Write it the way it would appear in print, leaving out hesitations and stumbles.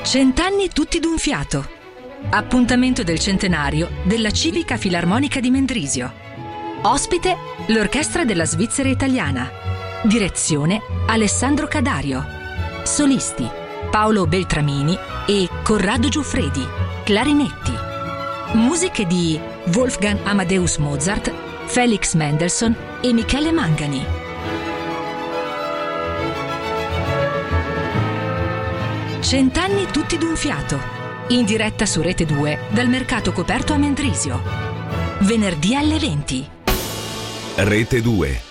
Cent'anni tutti d'un fiato. Appuntamento del centenario della Civica Filarmonica di Mendrisio. Ospite l'Orchestra della Svizzera Italiana. Direzione Alessandro Cadario. Solisti Paolo Beltramini e Corrado Giuffredi, clarinetti. Musiche di Wolfgang Amadeus Mozart, Felix Mendelssohn e Michele Mangani. Cent'anni tutti d'un fiato. In diretta su Rete 2 dal Mercato Coperto a Mendrisio. Venerdì alle 20. Rete 2.